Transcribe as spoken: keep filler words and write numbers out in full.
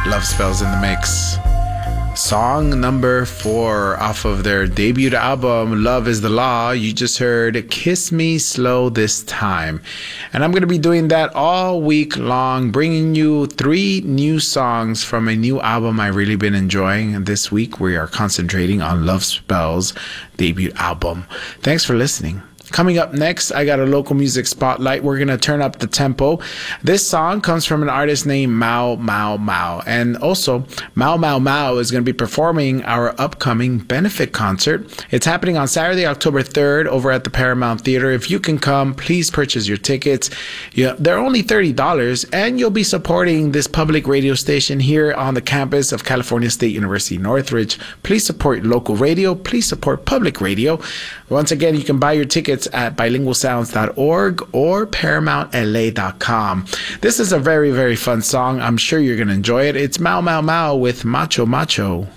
Love Spells in the mix. Song number four off of their debut album, Love is the Law. You just heard Kiss Me Slow This Time. And I'm going to be doing that all week long, bringing you three new songs from a new album I've really been enjoying. And this week we are concentrating on Love Spells' debut album. Thanks for listening. Coming up next, I got a local music spotlight. We're going to turn up the tempo. This song comes from an artist named Mau Mau Mau. And also, Mau Mau Mau is going to be performing our upcoming benefit concert. It's happening on Saturday, October third over at the Paramount Theater. If you can come, please purchase your tickets. Yeah, they're only thirty dollars, and you'll be supporting this public radio station here on the campus of California State University, Northridge. Please support local radio. Please support public radio. Once again, you can buy your tickets at bilingual sounds dot org or paramount l a dot com. This is a very, very fun song. I'm sure you're going to enjoy it. It's Mau Mau Mau with Macho Macho.